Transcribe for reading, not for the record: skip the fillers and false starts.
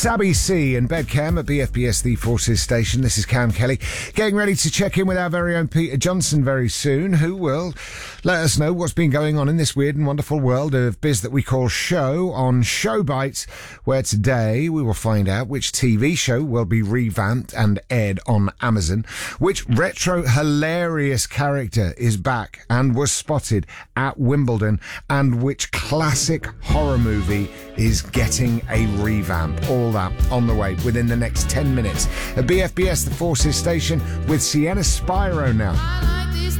Sabby C and Bedcam at BFBS The Forces Station. This is Cam Kelly, getting ready to check in with our very own Peter Johnson very soon, who will let us know what's been going on in this weird and wonderful world of biz that we call show on Show Bites, where today we will find out which TV show will be revamped and aired on Amazon, which retro hilarious character is back and was spotted at Wimbledon, and which classic horror movie is getting a revamp. All that on the way within the next 10 minutes at BFBS The Forces Station with Sienna Spyro now. I like these